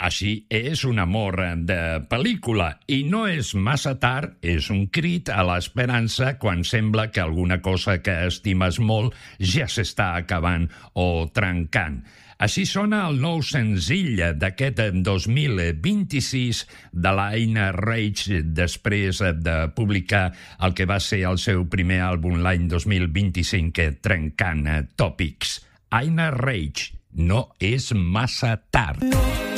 Així és un amor de pel·lícula i no és massa tard, és un crit a l'esperança quan sembla que alguna cosa que estimes molt ja s'està acabant o trencant. Així sona el nou senzill d'aquest 2026 de l'Aina Rage després de publicar el que va ser el seu primer àlbum l'any 2025, Trencant Tòpics. Aina Rage, no és massa tard.